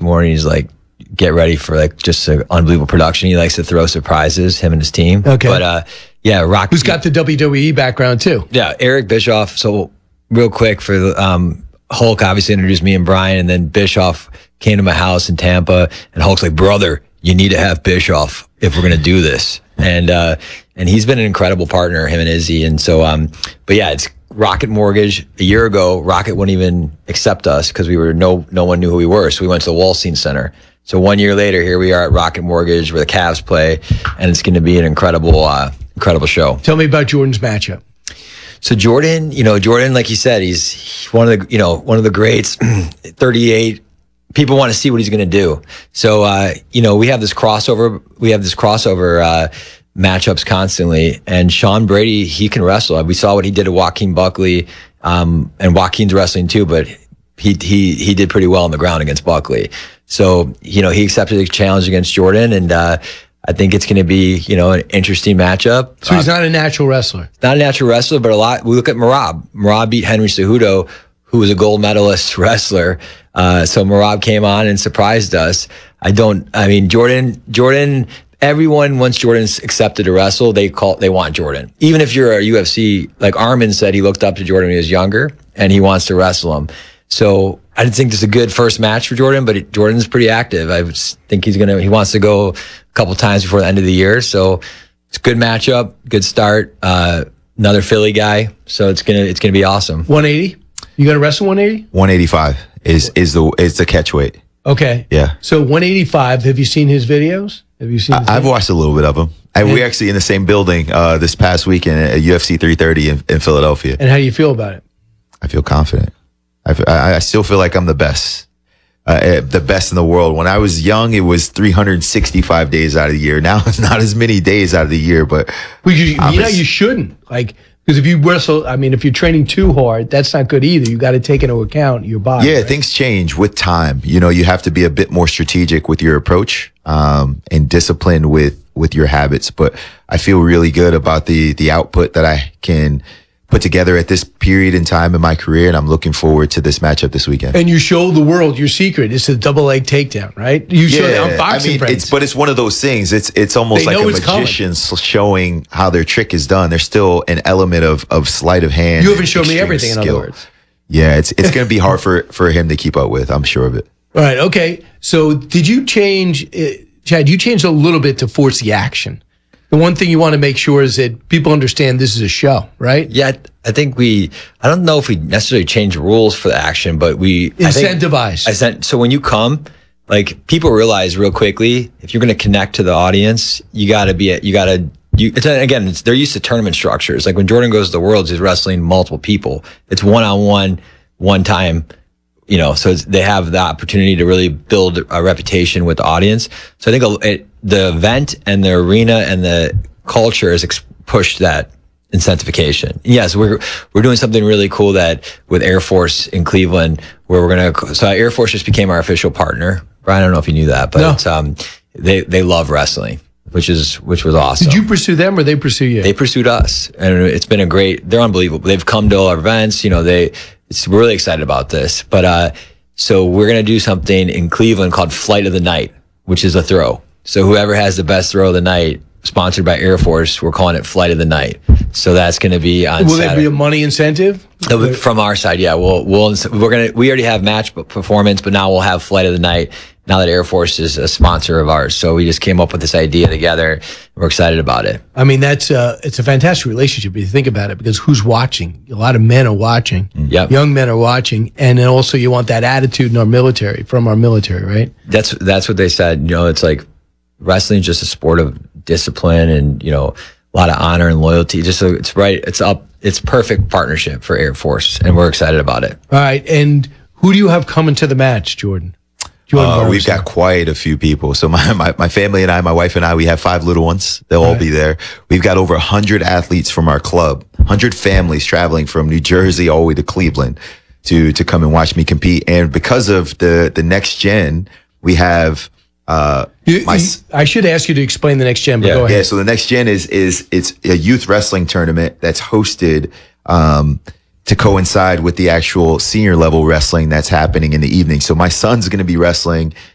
morning. He's like, get ready for like just an unbelievable production. He likes to throw surprises, him and his team. Okay. But yeah, Rock. Who's got the WWE background too? Yeah, Eric Bischoff. So real quick for the Hulk obviously introduced me and Brian, and then Bischoff came to my house in Tampa, and Hulk's like, brother, you need to have Bischoff if we're gonna do this. And he's been an incredible partner, him and Izzy. And so, but yeah, it's Rocket Mortgage. A year ago, Rocket wouldn't even accept us because we were no one knew who we were. So we went to the Wallstein Center. So 1 year later, here we are at Rocket Mortgage where the Cavs play, and it's going to be an incredible show. Tell me about Jordan's matchup. So Jordan, like you said, he's one of the greats. 38. People want to see what he's going to do. So, we have this crossover. Matchups constantly, and Sean Brady, he can wrestle. We saw what he did to Joaquin Buckley, and Joaquin's wrestling too, but he did pretty well on the ground against Buckley. So, he accepted the challenge against Jordan, and I think it's going to be, an interesting matchup. So he's not a natural wrestler. Not a natural wrestler, but we look at Merab. Merab beat Henry Cejudo, who was a gold medalist wrestler. So Merab came on and surprised us. Jordan, everyone, once Jordan's accepted to wrestle, they want Jordan. Even if you're a UFC, like Armin said, he looked up to Jordan when he was younger and he wants to wrestle him. So I didn't think this is a good first match for Jordan, but Jordan's pretty active. I think he wants to go a couple times before the end of the year. So it's a good matchup, good start. Another Philly guy. So it's going to be awesome. 180? You going to wrestle 180? 185 is the catch weight. Okay. Yeah. So 185, have you seen his videos? I've watched a little bit of them. We're actually in the same building this past weekend at UFC 330 in Philadelphia. And how do you feel about it? I feel confident. I still feel like I'm the best in the world. When I was young, it was 365 days out of the year. Now it's not as many days out of the year, but you shouldn't. Because if you wrestle, if you're training too hard, that's not good either. You got to take into account your body. Yeah, right? Things change with time. You have to be a bit more strategic with your approach, and disciplined with your habits. But I feel really good about the output that I can put together at this period in time in my career, and I'm looking forward to this matchup this weekend. And you show the world your secret. It's a double leg takedown, right? You show that on Boxing Friends. It's one of those things. It's almost like a magician showing how their trick is done. There's still an element of sleight of hand. You haven't shown me everything, in other words. Yeah, it's going to be hard for him to keep up with. I'm sure of it. All right. Okay. So did you change, Chad? You changed a little bit to force the action. The one thing you want to make sure is that people understand this is a show, right? Yeah, I think I don't know if we necessarily change rules for the action, but we incentivize. So when you come, like, people realize real quickly, if you're going to connect to the audience, they're used to tournament structures. Like when Jordan goes to the Worlds, he's wrestling multiple people. It's one-on-one, one time. So they have the opportunity to really build a reputation with the audience. So I think the event and the arena and the culture has pushed that incentivification. Yes, we're doing something really cool with Air Force in Cleveland, where so Air Force just became our official partner. Brian, I don't know if you knew that, but no. They love wrestling, which was awesome. Did you pursue them or they pursue you? They pursued us, and it's been they're unbelievable. They've come to all our events, we're really excited about this. But so we're going to do something in Cleveland called Flight of the Night, which is a throw. So whoever has the best throw of the night, sponsored by Air Force, we're calling it Flight of the Night. So that's going to be on Will Saturday. there be a money incentive? From our side, yeah. We already have match performance, but now we'll have Flight of the Night now that Air Force is a sponsor of ours. So we just came up with this idea together. We're excited about it. It's a fantastic relationship if you think about it, because who's watching? A lot of men are watching. Yep. Young men are watching. And then also you want that attitude in our military, from our military, right? That's what they said. It's like wrestling is just a sport of discipline and, a lot of honor and loyalty. It's perfect partnership for Air Force, and we're excited about it. All right. And who do you have coming to the match, Jordan? We've got quite a few people. So my family and I, my wife and I, we have 5 little ones. They'll all be there. We've got over 100 athletes from our club, 100 families traveling from New Jersey all the way to Cleveland to come and watch me compete. And because of the next gen, we have I should ask you to explain the next gen, but go ahead. Yeah, so the next gen it's a youth wrestling tournament that's hosted to coincide with the actual senior level wrestling that's happening in the evening. So my son's going to be wrestling